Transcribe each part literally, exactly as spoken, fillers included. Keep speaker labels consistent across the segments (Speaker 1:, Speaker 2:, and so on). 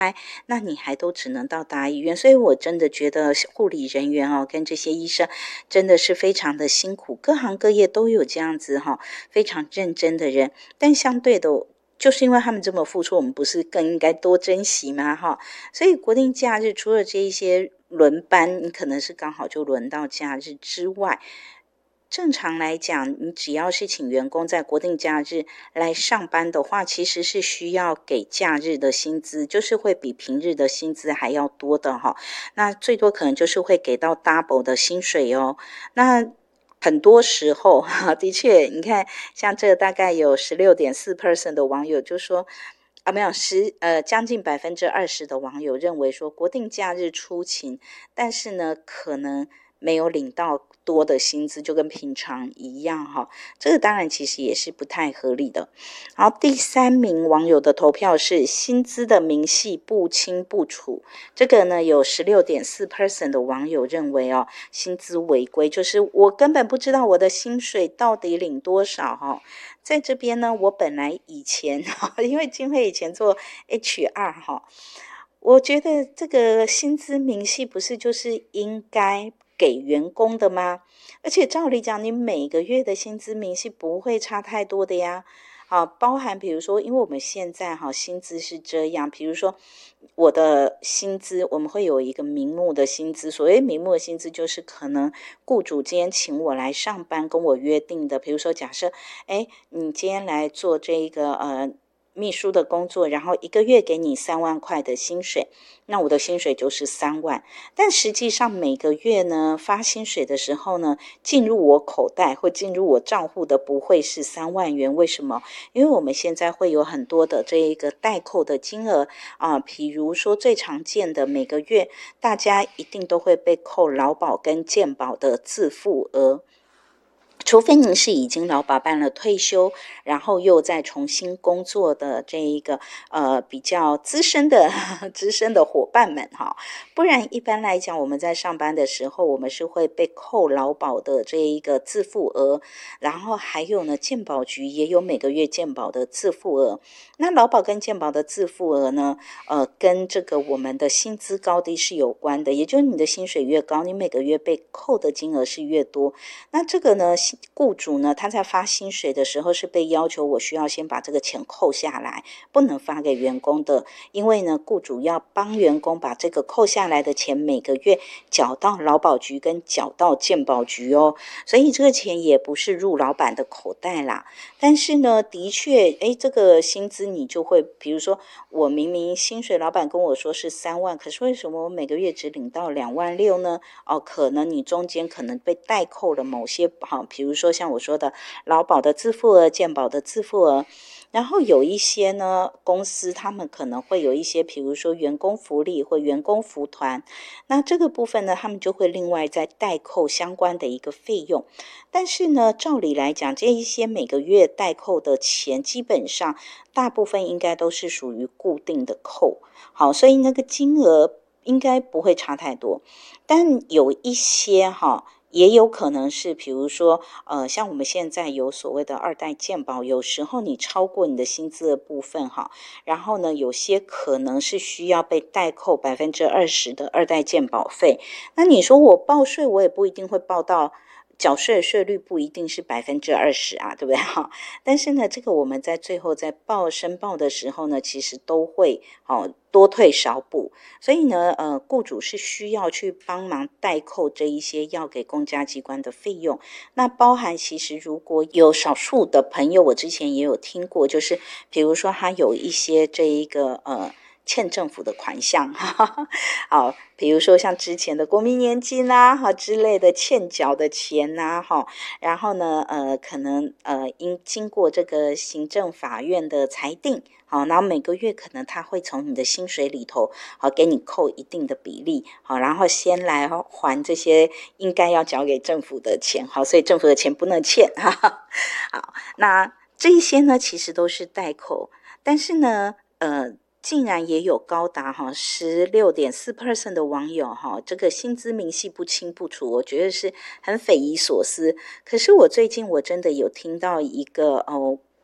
Speaker 1: 那你还都只能到大医院，所以我真的觉得护理人员哦，跟这些医生真的是非常的辛苦，各行各业都有这样子哈、哦，非常认真的人，但相对的。就是因为他们这么付出，我们不是更应该多珍惜吗？哈，所以国定假日除了这一些轮班，你可能是刚好就轮到假日之外，正常来讲，你只要是请员工在国定假日来上班的话，其实是需要给假日的薪资，就是会比平日的薪资还要多的哈。那最多可能就是会给到 double 的薪水哦。那很多时候，的确，你看，像这大概有十六点四 percent 的网友就说。啊，没有十呃，将近百分之二十的网友认为说国定假日出勤，但是呢，可能没有领到多的薪资，就跟平常一样哈。这个当然其实也是不太合理的。然后第三名网友的投票是薪资的明细不清不楚，这个呢有十六点四 percent 的网友认为哦，薪资违规，就是我根本不知道我的薪水到底领多少哈。在这边呢，我本来以前因为金慧以前做 H R 哈，我觉得这个薪资明细不是就是应该给员工的吗？而且照理讲，你每个月的薪资明细不会差太多的呀。好，包含比如说，因为我们现在哈薪资是这样，比如说我的薪资，我们会有一个名目的薪资。所谓名目的薪资，就是可能雇主今天请我来上班，跟我约定的。比如说，假设，哎，你今天来做这一个呃秘书的工作，然后一个月给你三万块的薪水，那我的薪水就是三万。但实际上每个月呢发薪水的时候呢，进入我口袋或进入我账户的不会是三万元。为什么？因为我们现在会有很多的这一个代扣的金额啊，比如说最常见的每个月大家一定都会被扣劳保跟健保的自付额。除非您是已经劳保办了退休，然后又再重新工作的这一个呃比较资深的资深的伙伴们哈，不然一般来讲，我们在上班的时候，我们是会被扣劳保的这一个自付额，然后还有呢，健保局也有每个月健保的自付额。那劳保跟健保的自付额呢，呃，跟这个我们的薪资高低是有关的，也就是你的薪水越高，你每个月被扣的金额是越多。那这个呢，雇主呢，他在发薪水的时候是被要求我需要先把这个钱扣下来，不能发给员工的，因为呢，雇主要帮员工把这个扣下来的钱每个月缴到劳保局跟缴到健保局哦，所以这个钱也不是入老板的口袋啦。但是呢，的确，哎，这个薪资你就会，比如说我明明薪水老板跟我说是三万，可是为什么我每个月只领到两万六呢？哦，可能你中间可能被代扣了某些，好，比如说像我说的劳保的自付额、健保的自付额。然后有一些呢，公司他们可能会有一些，比如说员工福利或员工福团，那这个部分呢，他们就会另外再代扣相关的一个费用。但是呢，照理来讲，这一些每个月代扣的钱，基本上大部分应该都是属于固定的扣，好，所以那个金额应该不会差太多。但有一些哈。也有可能是，比如说，呃，像我们现在有所谓的二代健保，有时候你超过你的薪资的部分哈，然后呢，有些可能是需要被代扣百分之二十的二代健保费。那你说我报税，我也不一定会报到。缴税的税率不一定是百分之二十啊，对不对哈？但是呢，这个我们在最后在报申报的时候呢，其实都会哦多退少补，所以呢，呃，雇主是需要去帮忙代扣这一些要给公家机关的费用。那包含其实如果有少数的朋友，我之前也有听过，就是比如说他有一些这一个呃。欠政府的款项，好，比如说像之前的国民年金啦，哈之类的欠缴的钱呐，哈，然后呢，呃，可能呃，因经过这个行政法院的裁定，好，然后每个月可能他会从你的薪水里头，好，给你扣一定的比例，好，然后先来还这些应该要缴给政府的钱，好，所以政府的钱不能欠，哈哈，好，那这一些呢，其实都是代扣，但是呢，呃。竟然也有高达哈十六点四 percent 的网友哈，这个薪资明细不清不楚，我觉得是很匪夷所思。可是我最近我真的有听到一个哦。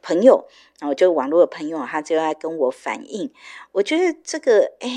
Speaker 1: 朋友，哦，就网络的朋友，他就在跟我反映，我觉得这个，哎。